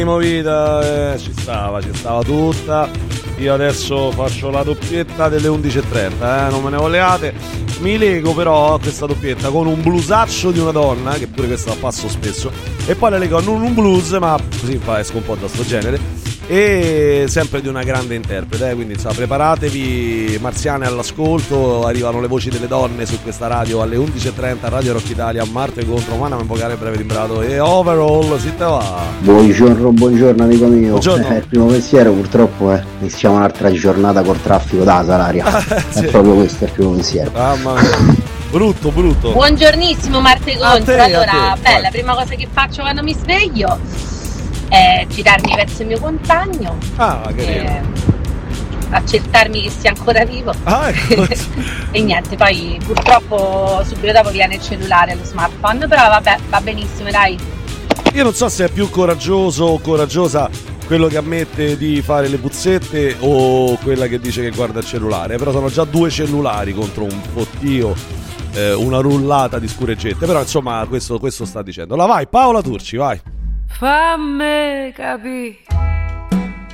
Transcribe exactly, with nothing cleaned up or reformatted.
vita, eh, ci stava, ci stava tutta. Io adesso faccio la doppietta delle undici e trenta, eh, non me ne vogliate. Mi lego però a questa doppietta con un blusaccio di una donna, che pure questa la passo spesso, e poi le lego non un blues, ma così fa, esco un po' da sto genere, e sempre di una grande interprete, eh, quindi insomma, preparatevi, marziane all'ascolto. Arrivano le voci delle donne su questa radio alle undici e trenta, Radio Rock Italia, Marte contro Umana, Membocare, Breve Timbrato e Overall. Si te va. Buongiorno, buongiorno amico mio. Buongiorno. Eh, il primo pensiero purtroppo è iniziamo un'altra giornata col traffico da Salaria. Sì. È proprio questo il primo pensiero. Mamma mia. Brutto, brutto. Buongiornissimo Marte Contro. te, Allora, a te. beh, Vai. la prima cosa che faccio quando mi sveglio è girarmi verso il mio compagno, Ah, che e bello. accertarmi che sia ancora vivo. Ah, ecco. E niente, poi purtroppo subito dopo viene il cellulare, lo smartphone, però vabbè, va benissimo, dai. Io non so se è più coraggioso o coraggiosa quello che ammette di fare le puzzette o quella che dice che guarda il cellulare, però sono già due cellulari contro un fottio, eh, una rullata di scureggette, però insomma questo, questo sta dicendo. La vai Paola Turci, vai. Fammi capire